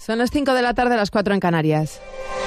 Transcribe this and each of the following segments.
Son las 5 de la tarde, las 4 en Canarias.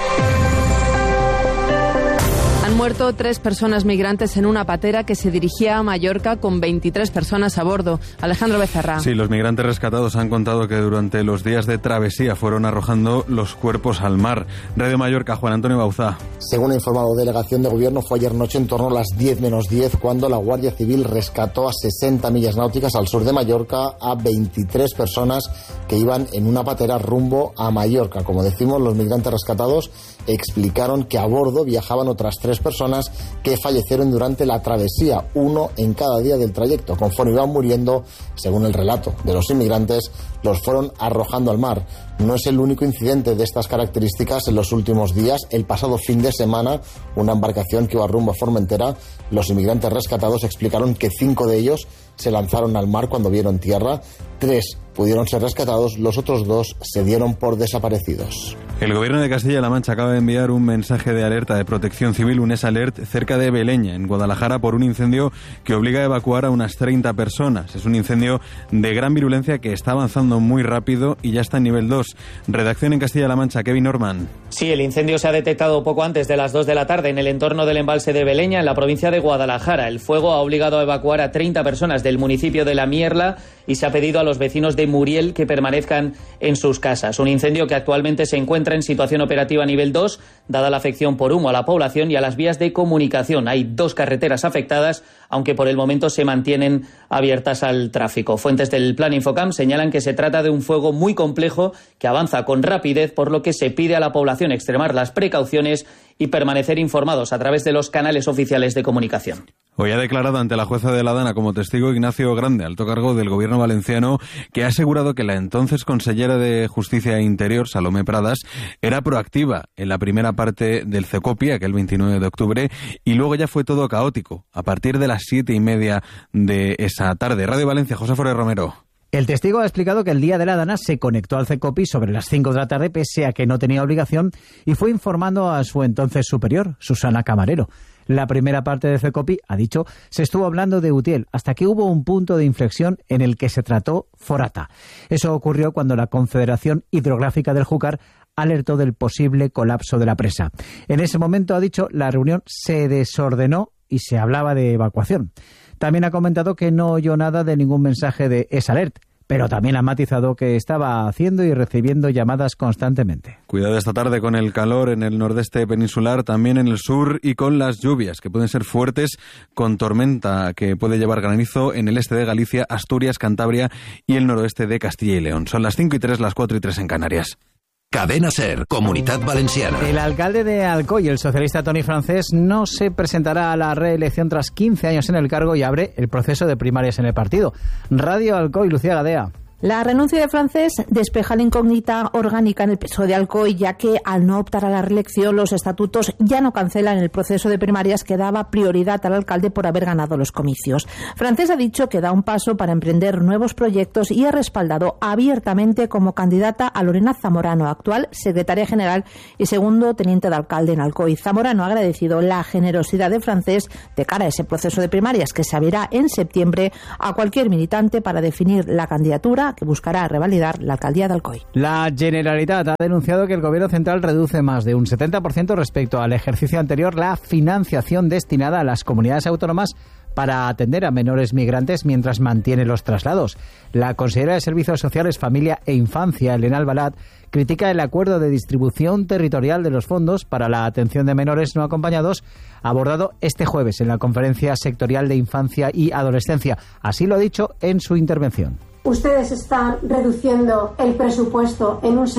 Han muerto 3 personas migrantes en una patera que se dirigía a Mallorca con 23 personas a bordo. Alejandro Becerra. Sí, los migrantes rescatados han contado que durante los días de travesía fueron arrojando los cuerpos al mar. Radio Mallorca, Juan Antonio Bauzá. Según ha informado delegación de gobierno, fue ayer noche en torno a las 10 menos 10 cuando la Guardia Civil rescató a 60 millas náuticas al sur de Mallorca a 23 personas que iban en una patera rumbo a Mallorca. Como decimos, los migrantes rescatados explicaron que a bordo viajaban otras 3 personas que fallecieron durante la travesía, uno en cada día del trayecto. Conforme iban muriendo, según el relato de los inmigrantes, los fueron arrojando al mar. No es el único incidente de estas características en los últimos días. El pasado fin de semana, una embarcación que iba rumbo a Formentera, los inmigrantes rescatados explicaron que 5 de ellos se lanzaron al mar cuando vieron tierra. 3 pudieron ser rescatados, los otros 2 se dieron por desaparecidos. El gobierno de Castilla-La Mancha acaba de enviar un mensaje de alerta de protección civil, un SALERT, cerca de Beleña, en Guadalajara, por un incendio que obliga a evacuar a unas 30 personas. Es un incendio de gran virulencia que está avanzando muy rápido y ya está en nivel 2. Redacción en Castilla-La Mancha, Kevin Norman. Sí, el incendio se ha detectado poco antes de las 2 de la tarde en el entorno del embalse de Beleña, en la provincia de Guadalajara. El fuego ha obligado a evacuar a 30 personas del municipio de La Mierla y se ha pedido a los vecinos de Muriel que permanezcan en sus casas. Un incendio que actualmente se encuentra en situación operativa nivel 2, dada la afección por humo a la población y a las vías de comunicación. Hay 2 carreteras afectadas, aunque por el momento se mantienen abiertas al tráfico. Fuentes del Plan Infocam señalan que se trata de un fuego muy complejo que avanza con rapidez, por lo que se pide a la población extremar las precauciones y permanecer informados a través de los canales oficiales de comunicación. Hoy ha declarado ante la jueza de la Dana como testigo Ignacio Grande, alto cargo del gobierno valenciano, que ha asegurado que la entonces consellera de Justicia e Interior, Salomé Pradas, era proactiva en la primera parte del CECOPI, aquel 29 de octubre, y luego ya fue todo caótico, a partir de las 7:30 de esa tarde. Radio Valencia, José Foré Romero. El testigo ha explicado que el día de la Dana se conectó al CECOPI sobre las 5 de la tarde, pese a que no tenía obligación, y fue informando a su entonces superior, Susana Camarero. La primera parte de CECOPI, ha dicho, se estuvo hablando de Utiel, hasta que hubo un punto de inflexión en el que se trató Forata. Eso ocurrió cuando la Confederación Hidrográfica del Júcar alertó del posible colapso de la presa. En ese momento, ha dicho, la reunión se desordenó y se hablaba de evacuación. También ha comentado que no oyó nada de ningún mensaje de SALERT, pero también ha matizado que estaba haciendo y recibiendo llamadas constantemente. Cuidado esta tarde con el calor en el nordeste peninsular, también en el sur, y con las lluvias que pueden ser fuertes, con tormenta que puede llevar granizo en el este de Galicia, Asturias, Cantabria y el noroeste de Castilla y León. Son las 5:03, las 4:03 en Canarias. Cadena SER, Comunidad Valenciana. El alcalde de Alcoy, el socialista Toni Francés, no se presentará a la reelección tras 15 años en el cargo y abre el proceso de primarias en el partido. Radio Alcoy, Lucía Gadea. La renuncia de Francés despeja la incógnita orgánica en el PSOE de Alcoy, ya que al no optar a la reelección, los estatutos ya no cancelan el proceso de primarias que daba prioridad al alcalde por haber ganado los comicios. Francés ha dicho que da un paso para emprender nuevos proyectos y ha respaldado abiertamente como candidata a Lorena Zamorano, actual secretaria general y segundo teniente de alcalde en Alcoy. Zamorano ha agradecido la generosidad de Francés de cara a ese proceso de primarias que se abrirá en septiembre a cualquier militante para definir la candidatura que buscará revalidar la alcaldía de Alcoy. La Generalitat ha denunciado que el Gobierno central reduce más de un 70% respecto al ejercicio anterior la financiación destinada a las comunidades autónomas para atender a menores migrantes mientras mantiene los traslados. La consejera de Servicios Sociales, Familia e Infancia, Elena Albalat, critica el acuerdo de distribución territorial de los fondos para la atención de menores no acompañados abordado este jueves en la Conferencia Sectorial de Infancia y Adolescencia. Así lo ha dicho en su intervención. Ustedes están reduciendo el presupuesto en un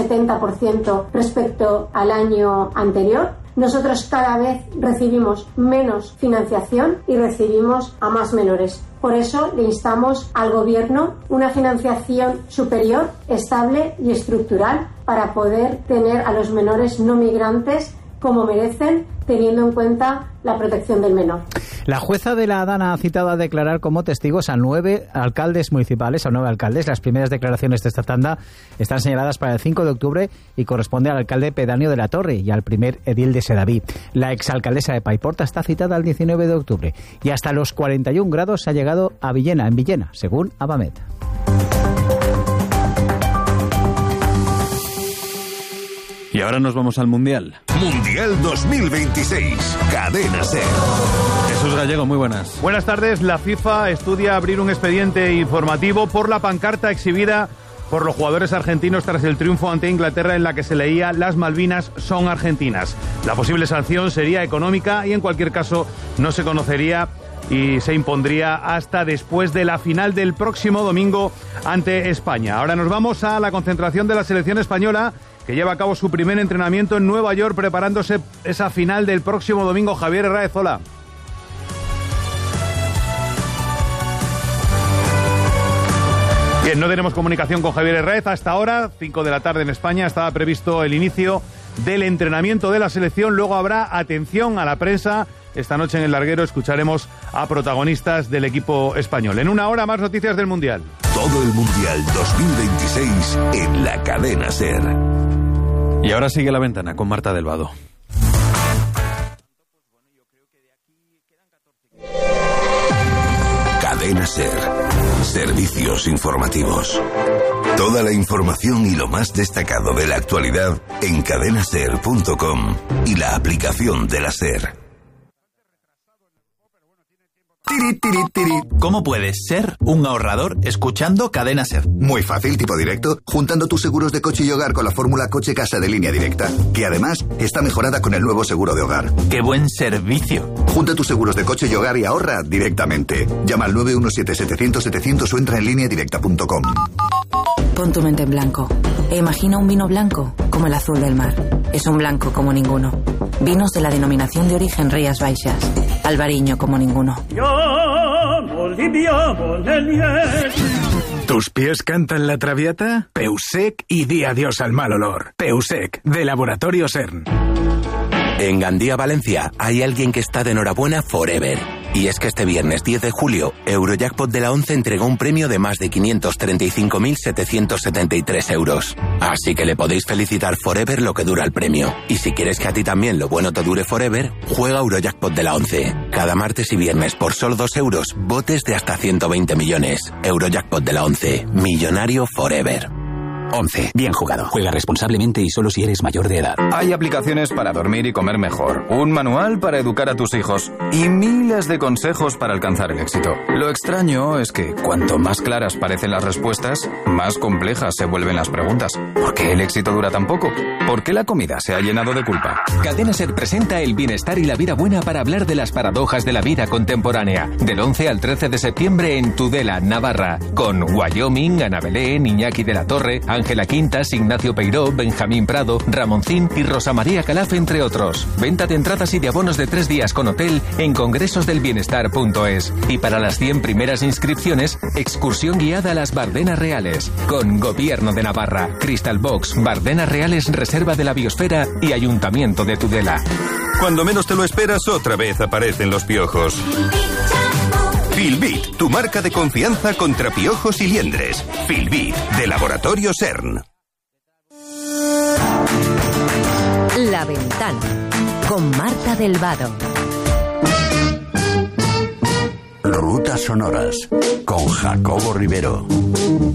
70% respecto al año anterior. Nosotros cada vez recibimos menos financiación y recibimos a más menores. Por eso le instamos al Gobierno una financiación superior, estable y estructural para poder tener a los menores no migrantes como merecen, teniendo en cuenta la protección del menor. La jueza de la Dana ha citado a declarar como testigos a 9 alcaldes municipales, a 9 alcaldes. Las primeras declaraciones de esta tanda están señaladas para el 5 de octubre y corresponde al alcalde pedáneo de La Torre y al primer edil de Sedaví. La exalcaldesa de Paiporta está citada al 19 de octubre y hasta los 41 grados ha llegado a Villena, en Villena, según Abamet. ahora nos vamos al Mundial. Mundial 2026. Cadena SER. Jesús Gallego, muy buenas. Buenas tardes. La FIFA estudia abrir un expediente informativo por la pancarta exhibida por los jugadores argentinos tras el triunfo ante Inglaterra, en la que se leía "Las Malvinas son argentinas". La posible sanción sería económica y en cualquier caso no se conocería y se impondría hasta después de la final del próximo domingo ante España. Ahora nos vamos a la concentración de la selección española, que lleva a cabo su primer entrenamiento en Nueva York, preparándose esa final del próximo domingo. Javier Herráez, hola. Bien, no tenemos comunicación con Javier Herráez hasta ahora, 5 de la tarde en España. Estaba previsto el inicio del entrenamiento de la selección. Luego habrá atención a la prensa. Esta noche en el larguero escucharemos a protagonistas del equipo español. En una hora más noticias del Mundial. Todo el Mundial 2026 en la Cadena SER. Y ahora sigue La Ventana con Marta del Vado. Cadena SER. Servicios informativos. Toda la información y lo más destacado de la actualidad en cadenaser.com y la aplicación de la SER. ¿Cómo puedes ser un ahorrador escuchando Cadena SER? Muy fácil, tipo directo, juntando tus seguros de coche y hogar con la fórmula Coche Casa de Línea Directa, que además está mejorada con el nuevo seguro de hogar. ¡Qué buen servicio! Junta tus seguros de coche y hogar y ahorra directamente. Llama al 917-700-700 o entra en lineadirecta.com. Pon tu mente en blanco e imagina un vino blanco como el azul del mar. Es un blanco como ninguno. Vinos de la denominación de origen Rías Baixas. Albariño como ninguno. ¿Tus pies cantan la traviata? Peusec y di adiós al mal olor. Peusec, de Laboratorio CERN. En Gandía, Valencia, hay alguien que está de enhorabuena forever. Y es que este viernes 10 de julio, Eurojackpot de la 11 entregó un premio de más de 535.773 euros. Así que le podéis felicitar forever lo que dura el premio. Y si quieres que a ti también lo bueno te dure forever, juega Eurojackpot de la 11. Cada martes y viernes por solo 2 euros, botes de hasta 120 millones. Eurojackpot de la 11. Millonario forever. 11. Bien jugado. Juega responsablemente y solo si eres mayor de edad. Hay aplicaciones para dormir y comer mejor, un manual para educar a tus hijos y miles de consejos para alcanzar el éxito. Lo extraño es que cuanto más claras parecen las respuestas, más complejas se vuelven las preguntas. ¿Por qué el éxito dura tan poco? ¿Por qué la comida se ha llenado de culpa? Cadena SER presenta el bienestar y la vida buena para hablar de las paradojas de la vida contemporánea. Del 11 al 13 de septiembre en Tudela, Navarra. Con Wyoming, Ana Belén, Iñaki de la Torre, Ángela Quintas, Ignacio Peiró, Benjamín Prado, Ramoncín y Rosa María Calaf, entre otros. Venta de entradas y de abonos de 3 días con hotel en congresosdelbienestar.es. Y para las 100 primeras inscripciones, excursión guiada a las Bardenas Reales. Con Gobierno de Navarra, Crystal Box, Bardenas Reales, Reserva de la Biosfera y Ayuntamiento de Tudela. Cuando menos te lo esperas, otra vez aparecen los piojos. Filbit, tu marca de confianza contra piojos y liendres. Filbit, de Laboratorio CERN. La Ventana, con Marta del Vado. Rutas sonoras, con Jacobo Rivero.